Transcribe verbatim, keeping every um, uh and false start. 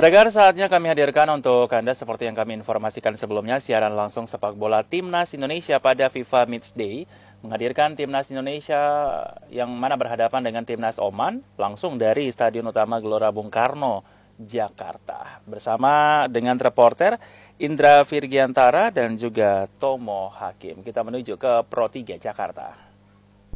Regar, saatnya kami hadirkan untuk Anda seperti yang kami informasikan sebelumnya, siaran langsung sepak bola Timnas Indonesia pada FIFA Match Day menghadirkan Timnas Indonesia yang mana berhadapan dengan Timnas Oman langsung dari Stadion Utama Gelora Bung Karno, Jakarta. Bersama dengan reporter Indra Virgiantara dan juga Tomo Hakim. Kita menuju ke Pro tiga Jakarta.